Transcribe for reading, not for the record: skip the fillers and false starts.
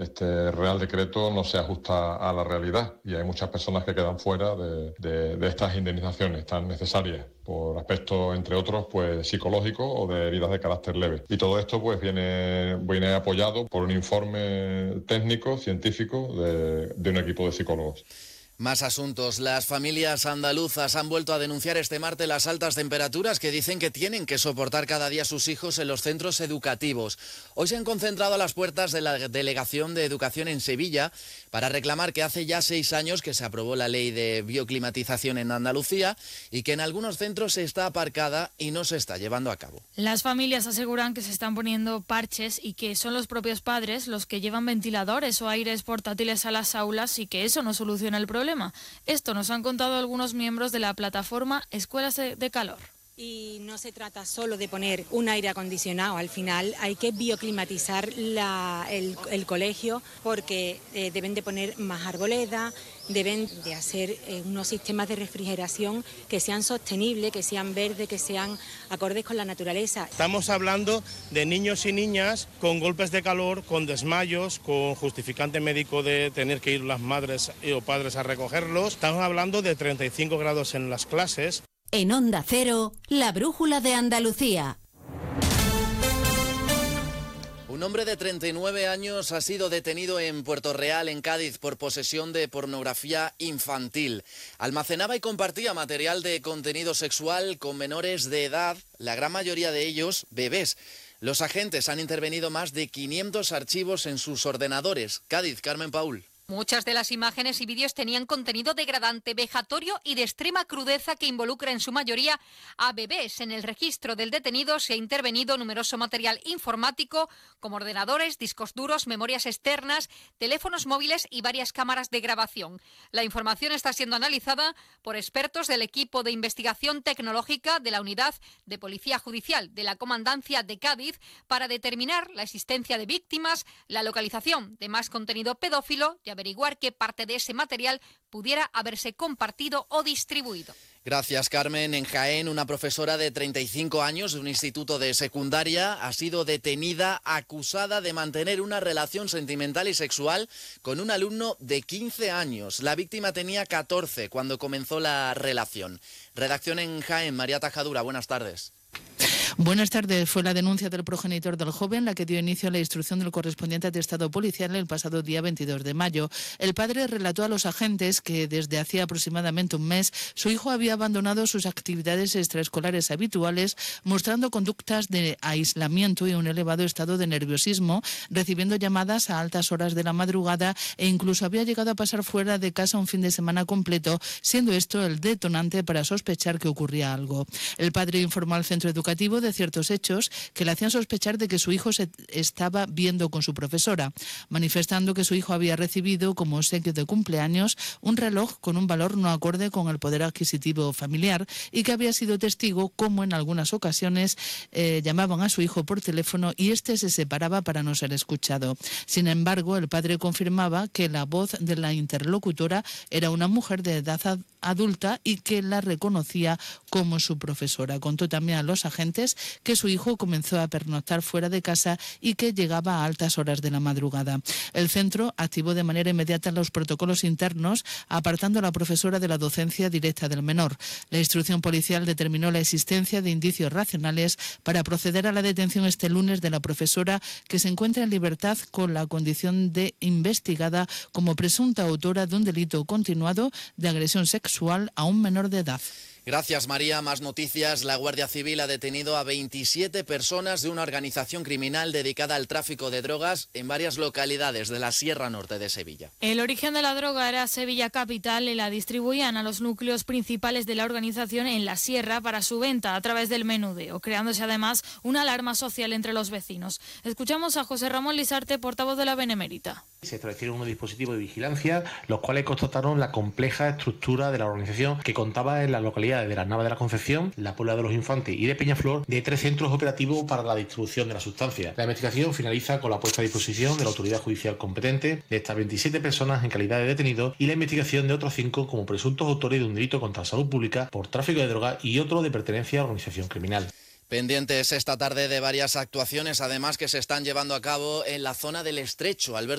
este Real Decreto no se ajusta a la realidad y hay muchas personas que quedan fuera de estas indemnizaciones tan necesarias por aspectos, entre otros, pues psicológicos o de heridas de carácter leve. Y todo esto pues viene apoyado por un informe técnico, científico, de un equipo de psicólogos. Más asuntos. Las familias andaluzas han vuelto a denunciar este martes las altas temperaturas que dicen que tienen que soportar cada día sus hijos en los centros educativos. Hoy se han concentrado a las puertas de la Delegación de Educación en Sevilla para reclamar que hace ya 6 años que se aprobó la ley de bioclimatización en Andalucía y que en algunos centros está aparcada y no se está llevando a cabo. Las familias aseguran que se están poniendo parches y que son los propios padres los que llevan ventiladores o aires portátiles a las aulas y que eso no soluciona el problema. Esto nos han contado algunos miembros de la plataforma Escuelas de Calor. Y no se trata solo de poner un aire acondicionado, al final hay que bioclimatizar el colegio porque deben de poner más arboledas, deben de hacer unos sistemas de refrigeración que sean sostenibles, que sean verdes, que sean acordes con la naturaleza. Estamos hablando de niños y niñas con golpes de calor, con desmayos, con justificante médico de tener que ir las madres o padres a recogerlos. Estamos hablando de 35 grados en las clases. En Onda Cero, la brújula de Andalucía. Un hombre de 39 años ha sido detenido en Puerto Real, en Cádiz, por posesión de pornografía infantil. Almacenaba y compartía material de contenido sexual con menores de edad, la gran mayoría de ellos bebés. Los agentes han intervenido más de 500 archivos en sus ordenadores. Cádiz, Carmen Paul. Muchas de las imágenes y vídeos tenían contenido degradante, vejatorio y de extrema crudeza que involucra en su mayoría a bebés. En el registro del detenido se ha intervenido numeroso material informático como ordenadores, discos duros, memorias externas, teléfonos móviles y varias cámaras de grabación. La información está siendo analizada por expertos del equipo de investigación tecnológica de la Unidad de Policía Judicial de la Comandancia de Cádiz para determinar la existencia de víctimas, la localización de más contenido pedófilo y averiguar qué parte de ese material pudiera haberse compartido o distribuido. Gracias, Carmen. En Jaén, una profesora de 35 años de un instituto de secundaria ha sido detenida acusada de mantener una relación sentimental y sexual con un alumno de 15 años. La víctima tenía 14 cuando comenzó la relación. Redacción en Jaén, María Tajadura, buenas tardes. Buenas tardes. Fue la denuncia del progenitor del joven la que dio inicio a la instrucción del correspondiente atestado policial el pasado día 22 de mayo. El padre relató a los agentes que desde hacía aproximadamente un mes su hijo había abandonado sus actividades extraescolares habituales, mostrando conductas de aislamiento y un elevado estado de nerviosismo, recibiendo llamadas a altas horas de la madrugada e incluso había llegado a pasar fuera de casa un fin de semana completo, siendo esto el detonante para sospechar que ocurría algo. El padre informó al centro educativo de ciertos hechos que le hacían sospechar de que su hijo se estaba viendo con su profesora, manifestando que su hijo había recibido como obsequio de cumpleaños un reloj con un valor no acorde con el poder adquisitivo familiar y que había sido testigo como en algunas ocasiones llamaban a su hijo por teléfono y éste se separaba para no ser escuchado. Sin embargo, el padre confirmaba que la voz de la interlocutora era una mujer de edad adulta y que la reconocía como su profesora. Contó también a los agentes que su hijo comenzó a pernoctar fuera de casa y que llegaba a altas horas de la madrugada. El centro activó de manera inmediata los protocolos internos, apartando a la profesora de la docencia directa del menor. La instrucción policial determinó la existencia de indicios racionales para proceder a la detención este lunes de la profesora, que se encuentra en libertad con la condición de investigada como presunta autora de un delito continuado de agresión sexual a un menor de edad. Gracias, María. Más noticias. La Guardia Civil ha detenido a 27 personas de una organización criminal dedicada al tráfico de drogas en varias localidades de la Sierra Norte de Sevilla. El origen de la droga era Sevilla capital y la distribuían a los núcleos principales de la organización en la sierra para su venta a través del menudeo, creándose además una alarma social entre los vecinos. Escuchamos a José Ramón Lisarte, portavoz de la Benemérita. Se establecieron unos dispositivos de vigilancia, los cuales constataron la compleja estructura de la organización, que contaba en las localidades de Las Navas de la Concepción, La Puebla de los Infantes y de Peñaflor de 3 centros operativos para la distribución de la sustancia. La investigación finaliza con la puesta a disposición de la autoridad judicial competente de estas 27 personas en calidad de detenidos y la investigación de otros 5 como presuntos autores de un delito contra la salud pública por tráfico de drogas y otro de pertenencia a organización criminal. Pendientes esta tarde de varias actuaciones, además, que se están llevando a cabo en la zona del Estrecho. Alberto